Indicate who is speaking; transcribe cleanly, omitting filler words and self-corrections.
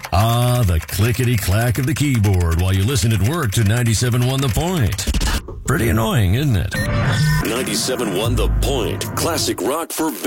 Speaker 1: Ah, the clickety-clack of the keyboard while you listen at work to 97.1 The Point. Pretty annoying, isn't it? 97.1 The Point. Classic rock for